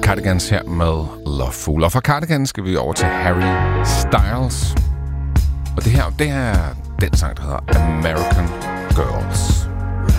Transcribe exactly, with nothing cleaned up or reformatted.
Cardigans her med Loveful. Og fra Cardigans skal vi over til Harry Styles. Og det her, det er den sang, der hedder American Girls.